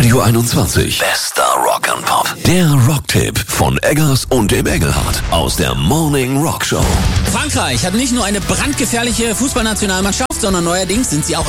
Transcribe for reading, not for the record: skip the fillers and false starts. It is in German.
Radio 21. Bester Rock and Pop. Der Rocktipp von Eggers und dem Engelhardt aus der Morning Rock Show. Frankreich hat nicht nur eine brandgefährliche Fußballnationalmannschaft, sondern neuerdings sind sie auch